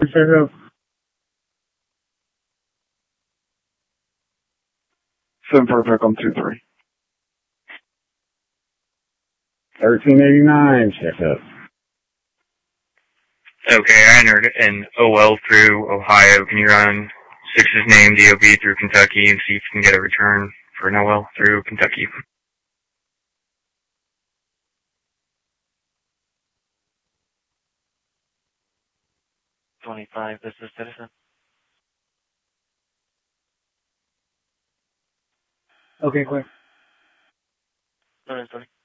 Fairfield. 7 for Peckham 2-3. 1389, check up. Okay, I entered an OL through Ohio. Can you run 6's name, DOB through Kentucky, and see if you can get a return for an OL through Kentucky? This is Citizen. Okay, quick. No, it's 20.